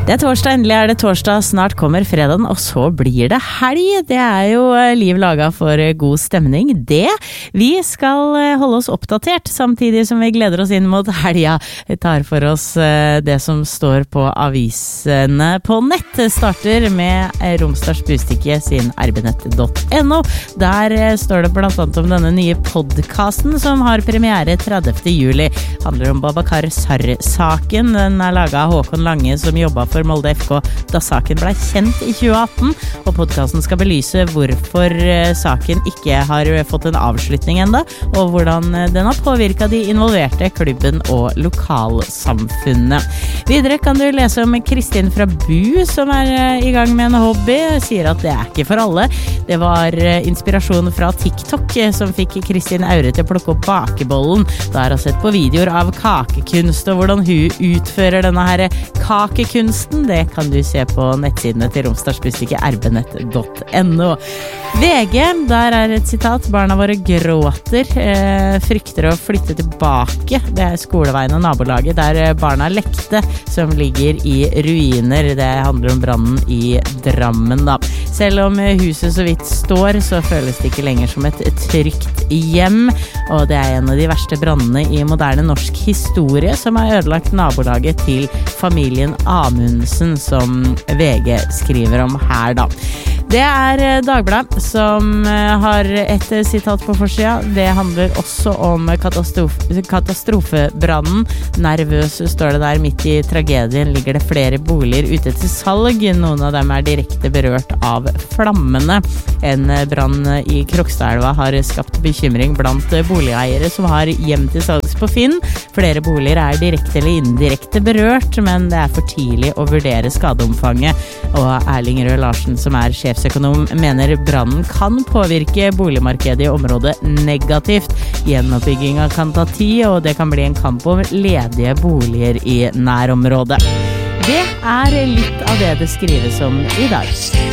Det torsdag, endelig det torsdag, snart kommer fredagen, og så blir det helg. Det jo liv laget for god stemning. Vi skal holde oss oppdatert, samtidig som vi gleder oss inn mot helga. Vi tar for oss det som står på avisene på nett. Starter med Romsdals Budstikke sin rbnett.no. Der står det blant annet om denne nye podcasten som har premiere 30. juli. Handler om Babakar Sarr-saken. Den laget av Håkon Lange, som jobbet for Molde FK da saken ble kjent i 2018, og podcasten skal belyse hvorfor saken ikke har fått en avslutning enda, og hvordan den har påvirket de involverte, klubben og lokalsamfunnet. Videre kan du lese om Kristin fra Bu, som i gang med en hobby, sier at det ikke for alle. Det var inspirasjon fra TikTok som fikk Kristin Aure til å plukke opp bakebollen. Da har hun sett på videoer av kakekunst, og hvordan hun utfører denne her kakekunsten. Det kan du se på nettsidene til Romsdals Budstikke, rbnett.no. VG, der et sitat: barna våre gråter, frykter å flytte tilbake. Det skoleveien og nabolaget der barna lekte, som ligger i ruiner. Det handler om brannen i Drammen da. Selv om huset så vidt står, så føles det ikke lenger som et trygt hjem, og det en av de verste brannene i moderne norsk historie, som har ødelagt nabolaget til familien Amundsen, som VG skriver om her da. Det Dagbladet som har et sitat på forsiden. Det handler også om katastrofebrannen. Nervøs står det der. Midt i tragedien ligger det flere boliger ute til salg. Noen av dem direkte berørt av flammene. En brann i Krokstadelva har skapt bekymring blant boligeiere som har hjem til salgs på Finn. Flere boliger direkte eller indirekte berørt, men det for tidlig å vurdere skadeomfanget. Og Erling Røe Larsen, som sjefsøkonom, mener brannen kan påvirke boligmarkedet i området negativt. Gjenoppbygginga kan ta tid, og det kan bli en kamp om ledige boliger i nærområdet. Det litt av det skrives om i dag.